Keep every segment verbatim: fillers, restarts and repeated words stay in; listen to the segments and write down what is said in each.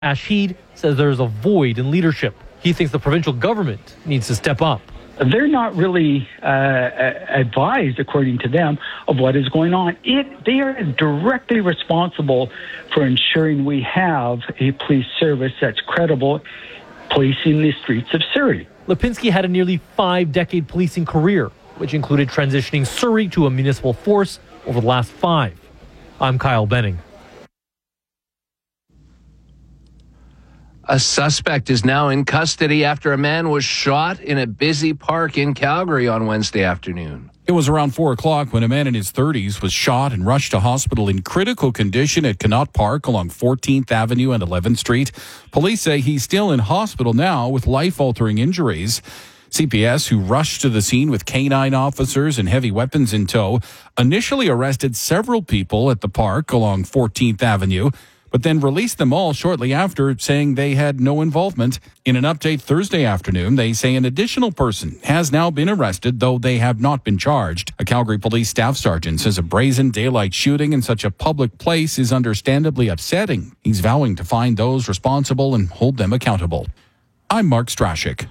Ashid says there's a void in leadership. He thinks the provincial government needs to step up. They're not really uh, advised, according to them, of what is going on. It, they are directly responsible for ensuring we have a police service that's credible, policing the streets of Surrey. Lipinski had a nearly five-decade policing career, which included transitioning Surrey to a municipal force over the last five. I'm Kyle Benning. A suspect is now in custody after a man was shot in a busy park in Calgary on Wednesday afternoon. It was around four o'clock when a man in his thirties was shot and rushed to hospital in critical condition at Connaught Park along fourteenth Avenue and eleventh Street. Police say he's still in hospital now with life-altering injuries. C P S, who rushed to the scene with canine officers and heavy weapons in tow, initially arrested several people at the park along fourteenth Avenue, but then released them all shortly after, saying they had no involvement. In an update Thursday afternoon, they say an additional person has now been arrested, though they have not been charged. A Calgary police staff sergeant says a brazen daylight shooting in such a public place is understandably upsetting. He's vowing to find those responsible and hold them accountable. I'm Mark Strashik.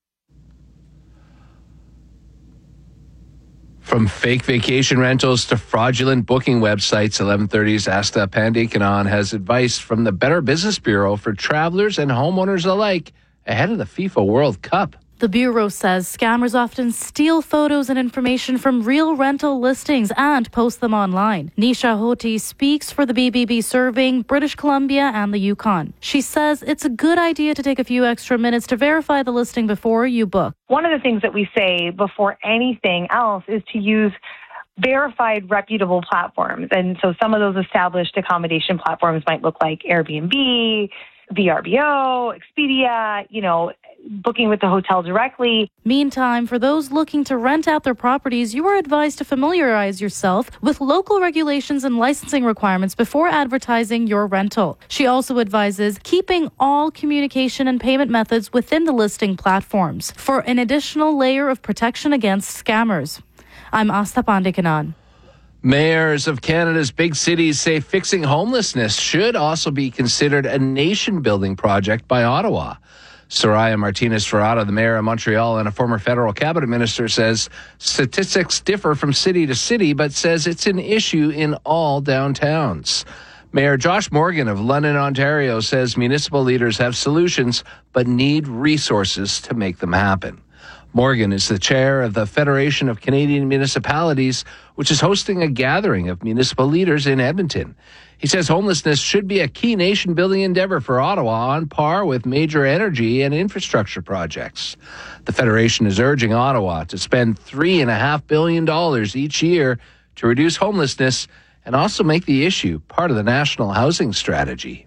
From fake vacation rentals to fraudulent booking websites, eleven thirty's Asta Pandikanan has advice from the Better Business Bureau for travelers and homeowners alike ahead of the FIFA World Cup. The Bureau says scammers often steal photos and information from real rental listings and post them online. Nisha Hoti speaks for the B B B serving British Columbia and the Yukon. She says it's a good idea to take a few extra minutes to verify the listing before you book. One of the things that we say before anything else is to use verified, reputable platforms. And so some of those established accommodation platforms might look like Airbnb, V R B O, Expedia, you know, booking with the hotel directly. Meantime, for those looking to rent out their properties, you are advised to familiarize yourself with local regulations and licensing requirements before advertising your rental. She also advises keeping all communication and payment methods within the listing platforms for an additional layer of protection against scammers. I'm Asta Pandikanan. Mayors of Canada's big cities say fixing homelessness should also be considered a nation-building project by Ottawa. Soraya Martinez-Ferrada, the mayor of Montreal and a former federal cabinet minister, says statistics differ from city to city, but says it's an issue in all downtowns. Mayor Josh Morgan of London, Ontario, says municipal leaders have solutions but need resources to make them happen. Morgan is the chair of the Federation of Canadian Municipalities, which is hosting a gathering of municipal leaders in Edmonton. He says homelessness should be a key nation-building endeavor for Ottawa on par with major energy and infrastructure projects. The Federation is urging Ottawa to spend three point five billion dollars each year to reduce homelessness and also make the issue part of the national housing strategy.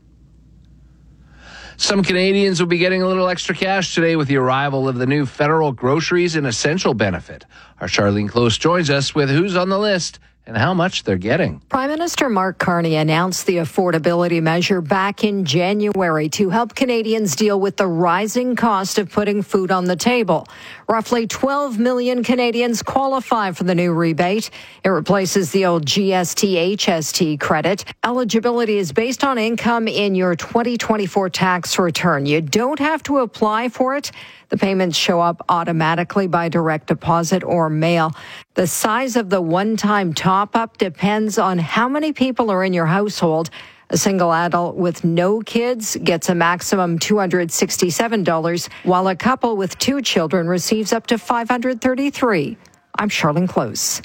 Some Canadians will be getting a little extra cash today with the arrival of the new federal groceries and essential benefit. Our Charlene Close joins us with who's on the list and how much they're getting. Prime Minister Mark Carney announced the affordability measure back in January to help Canadians deal with the rising cost of putting food on the table. Roughly twelve million Canadians qualify for the new rebate. It replaces the old G S T H S T credit. Eligibility is based on income in your twenty twenty-four tax return. You don't have to apply for it. The payments show up automatically by direct deposit or mail. The size of the one-time top-up depends on how many people are in your household. A single adult with no kids gets a maximum two hundred sixty-seven dollars, while a couple with two children receives up to five hundred thirty-three dollars. I'm Charlene Close.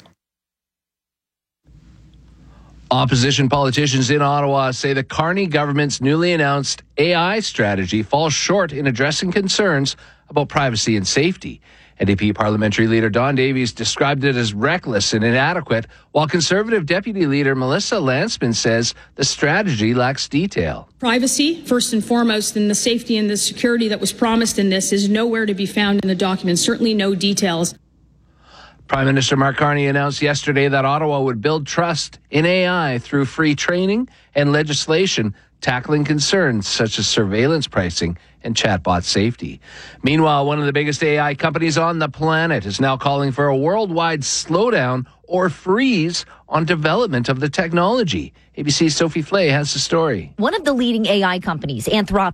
Opposition politicians in Ottawa say the Carney government's newly announced A I strategy falls short in addressing concerns about privacy and safety. N D P parliamentary leader Don Davies described it as reckless and inadequate, while Conservative Deputy Leader Melissa Lantsman says the strategy lacks detail. Privacy, first and foremost, and the safety and the security that was promised in this is nowhere to be found in the document, certainly no details. Prime Minister Mark Carney announced yesterday that Ottawa would build trust in A I through free training and legislation tackling concerns such as surveillance pricing and chatbot safety. Meanwhile, one of the biggest A I companies on the planet is now calling for a worldwide slowdown or freeze on development of the technology. A B C's Sophie Flay has the story. One of the leading A I companies, Anthropic,